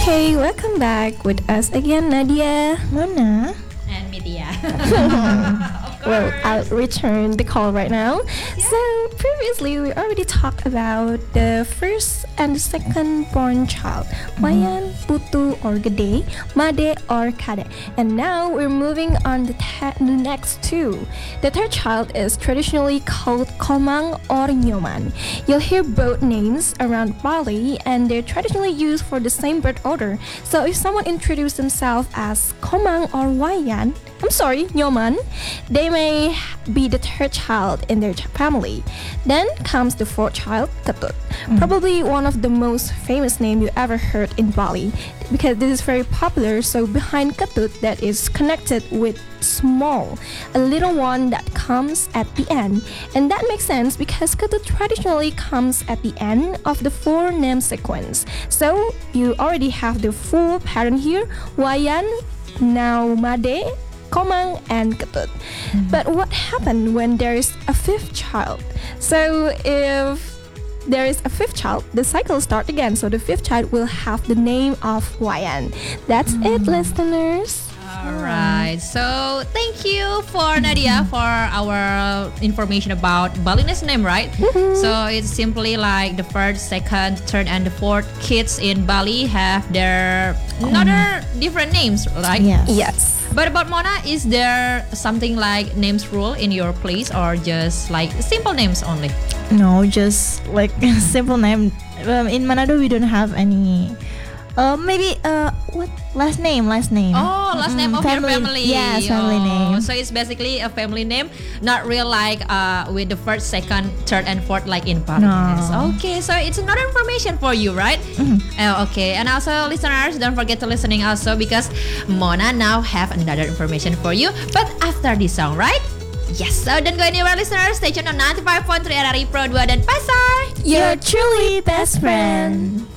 Okay, welcome back with us again, Nadia. Mona. And media. Well, I'll return the call right now. So, previously we already talked about the first and second born child, Wayan, Putu or Gede, Made or Kade. And now we're moving on to the next two. The third child is traditionally called Komang or Nyoman. You'll hear both names around Bali and they're traditionally used for the same birth order. So if someone introduces themselves as Komang or Wayan, Nyoman, they may be the third child in their family. Then comes the fourth child, Ketut. Probably one of the most famous names you ever heard in Bali because this is very popular. So behind Ketut that is connected with small, a little one that comes at the end. And that makes sense because Ketut traditionally comes at the end of the four name sequence. So you already have the full pattern here, Wayan, now Made, Komang and Ketut. But what happened when there is a fifth child? So if there is a fifth child, the cycle starts again. So the fifth child will have the name of Wayan. That's it, listeners. Alright, so thank you for Nadia for our information about Balinese name, right? So it's simply like the first, second, third, and the fourth kids in Bali have their another different names, right? Yes. But about Mona, is there something like names rule in your place or just like simple names only? No, just like a simple name. In Manado, we don't have any. Maybe what last name? Oh, last name of your family. Yes, family name. So it's basically a family name, not real like with the first, second, third, and fourth like in Balinese. No. Okay, so it's another information for you, right? Okay, and also listeners, don't forget to listening also because Mona now have another information for you. But after this song, right? Yes, so don't go anywhere, listeners. Stay tuned on 95.3 RRI Pro 2 dan Pasar. Your truly best friend.